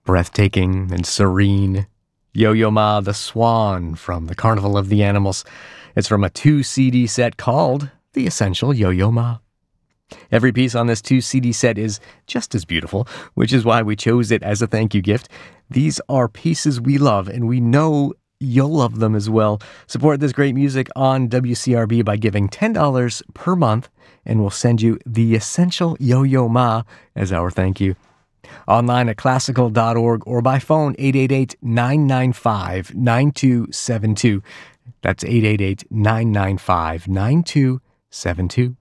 breathtaking and serene. Yo-Yo Ma, the Swan from the Carnival of the Animals. It's from a 2-CD set called The Essential Yo-Yo Ma. Every piece on this 2-CD set is just as beautiful, which is why we chose it as a thank you gift. These are pieces we love, and we know you'll love them as well. Support this great music on WCRB by giving $10 per month, and we'll send you The Essential Yo-Yo Ma as our thank you. Online at classical.org or by phone 888-995-9272. That's 888-995-9272.